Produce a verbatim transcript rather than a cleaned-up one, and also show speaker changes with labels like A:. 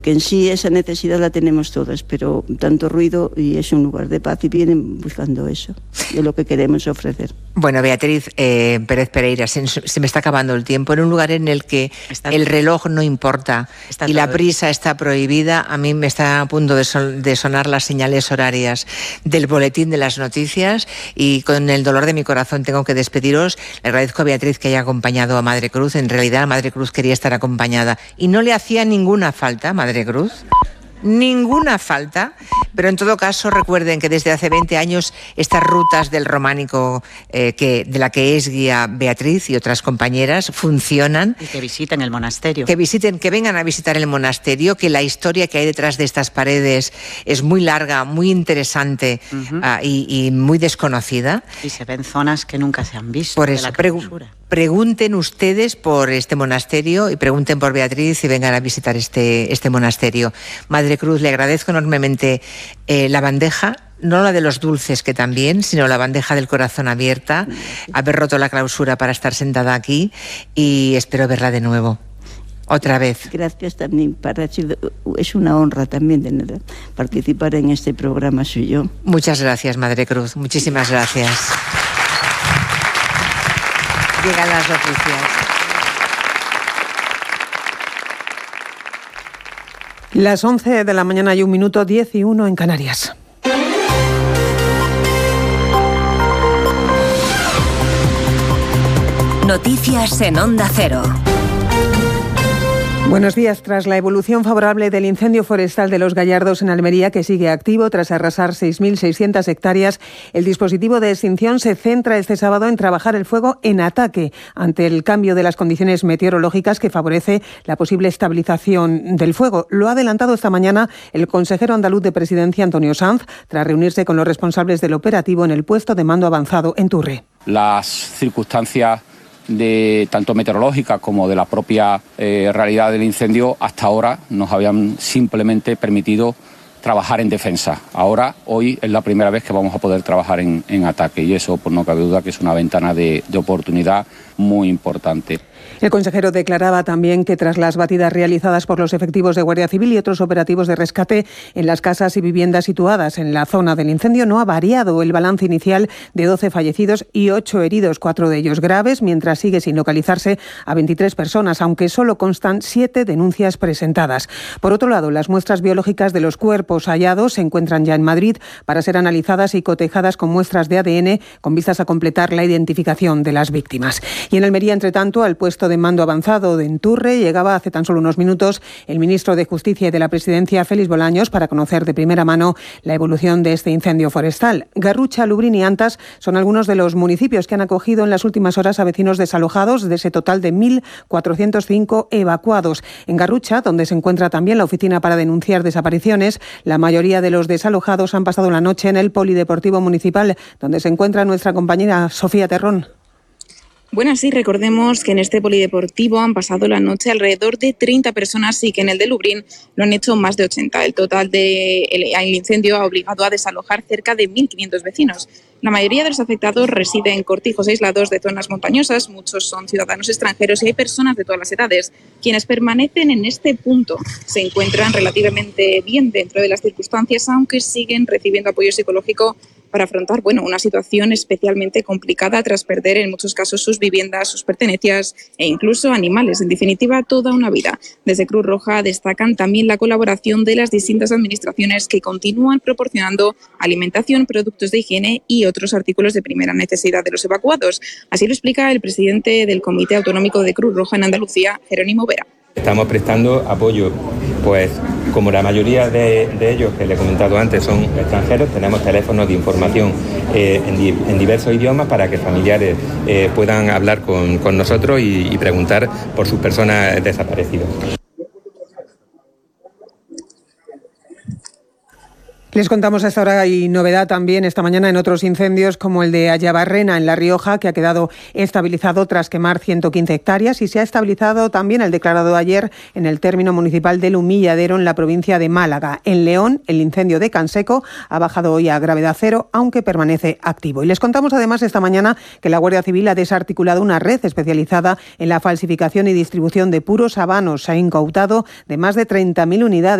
A: Que en sí esa necesidad la tenemos todas, pero tanto ruido y es un lugar de paz y vienen buscando eso, de lo que queremos ofrecer.
B: Bueno, Beatriz eh, Pérez Pereira, se, se me está acabando el tiempo. En un lugar en el que está el reloj no importa y la prisa está prohibida, a mí me está a punto de, son, de sonar las señales horarias del boletín de las noticias y con el dolor de mi corazón tengo que despediros. Le agradezco a Beatriz que haya acompañado a Madre Cruz. En realidad, Madre Cruz quería estar acompañada y no le hacía ninguna falta, Madre Cruz, ninguna falta, pero en todo caso recuerden que desde hace veinte años estas rutas del románico eh, que, de la que es guía Beatriz y otras compañeras funcionan.
C: Y que visiten el monasterio.
B: Que visiten, que vengan a visitar el monasterio, que la historia que hay detrás de estas paredes es muy larga, muy interesante uh-huh. uh, y, y muy desconocida.
C: Y se ven zonas que nunca se han visto.
B: Por eso,
C: de la clausura.
B: Pregunten ustedes por este monasterio y pregunten por Beatriz y vengan a visitar este, este monasterio. Madre Cruz, le agradezco enormemente eh, la bandeja, no la de los dulces que también, sino la bandeja del corazón abierta, haber roto la clausura para estar sentada aquí y espero verla de nuevo. Otra vez.
A: Gracias también, para es una honra también de participar en este programa suyo.
B: Muchas gracias, Madre Cruz, muchísimas gracias. Llegan las noticias.
D: Las once de la mañana y un minuto, diez y uno en Canarias.
E: Noticias en Onda Cero.
D: Buenos días. Tras la evolución favorable del incendio forestal de Los Gallardos en Almería, que sigue activo tras arrasar seis mil seiscientas hectáreas, el dispositivo de extinción se centra este sábado en trabajar el fuego en ataque ante el cambio de las condiciones meteorológicas que favorece la posible estabilización del fuego. Lo ha adelantado esta mañana el consejero andaluz de Presidencia, Antonio Sanz, tras reunirse con los responsables del operativo en el puesto de mando avanzado en Turre.
F: Las circunstancias de tanto meteorológica como de la propia eh, realidad del incendio hasta ahora nos habían simplemente permitido trabajar en defensa. Ahora, hoy es la primera vez que vamos a poder trabajar en, en ataque y eso, pues no cabe duda que es una ventana de, de oportunidad muy importante.
D: El consejero declaraba también que tras las batidas realizadas por los efectivos de Guardia Civil y otros operativos de rescate en las casas y viviendas situadas en la zona del incendio, no ha variado el balance inicial de doce fallecidos y ocho heridos, cuatro de ellos graves, mientras sigue sin localizarse a veintitrés personas, aunque solo constan siete denuncias presentadas. Por otro lado, las muestras biológicas de los cuerpos hallados se encuentran ya en Madrid para ser analizadas y cotejadas con muestras de A D N con vistas a completar la identificación de las víctimas. Y en Almería, entre tanto, al puesto de mando avanzado de Enturre llegaba hace tan solo unos minutos el ministro de Justicia y de la Presidencia, Félix Bolaños, para conocer de primera mano la evolución de este incendio forestal. Garrucha, Lubrina y Antas son algunos de los municipios que han acogido en las últimas horas a vecinos desalojados de ese total de mil cuatrocientos cinco evacuados. En Garrucha, donde se encuentra también la oficina para denunciar desapariciones, la mayoría de los desalojados han pasado la noche en el Polideportivo Municipal, donde se encuentra nuestra compañera Sofía Terrón.
G: Bueno, sí, recordemos que en este polideportivo han pasado la noche alrededor de treinta personas y que en el de Lublin lo han hecho más de ochenta. El total del incendio ha obligado a desalojar cerca de mil quinientos vecinos. La mayoría de los afectados residen en cortijos aislados de zonas montañosas, muchos son ciudadanos extranjeros y hay personas de todas las edades. Quienes permanecen en este punto se encuentran relativamente bien dentro de las circunstancias, aunque siguen recibiendo apoyo psicológico para afrontar bueno, una situación especialmente complicada tras perder en muchos casos sus viviendas, sus pertenencias e incluso animales. En definitiva, toda una vida. Desde Cruz Roja destacan también la colaboración de las distintas administraciones que continúan proporcionando alimentación, productos de higiene y otros artículos de primera necesidad de los evacuados. Así lo explica el presidente del Comité Autonómico de Cruz Roja en Andalucía, Jerónimo Vera.
H: Estamos prestando apoyo, pues como la mayoría de, de ellos que le he comentado antes son extranjeros, tenemos teléfonos de información eh, en, di, en diversos idiomas para que familiares eh, puedan hablar con, con nosotros y, y preguntar por sus personas desaparecidas.
D: Les contamos a esta hora y novedad también esta mañana en otros incendios como el de Ayabarrena en La Rioja, que ha quedado estabilizado tras quemar ciento quince hectáreas, y se ha estabilizado también el declarado ayer en el término municipal del Humilladero en la provincia de Málaga. En León, el incendio de Canseco ha bajado hoy a gravedad cero, aunque permanece activo. Y les contamos además esta mañana que la Guardia Civil ha desarticulado una red especializada en la falsificación y distribución de puros habanos. Se ha incautado de más de treinta mil unidades.